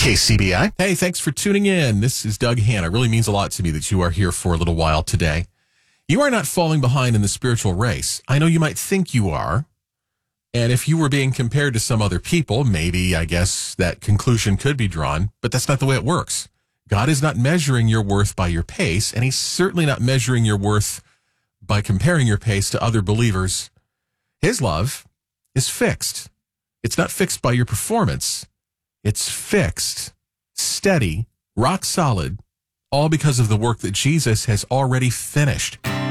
KCBI. Hey, thanks for tuning in. This is Doug Hanna. It really means a lot to me that you are here for a little while today. You are not falling behind in the spiritual race. I know you might think you are. And if you were being compared to some other people, maybe, I guess, that conclusion could be drawn. But that's not the way it works. God is not measuring your worth by your pace, and he's certainly not measuring your worth by comparing your pace to other believers. His love is fixed. It's not fixed by your performance. It's fixed, steady, rock solid, all because of the work that Jesus has already finished.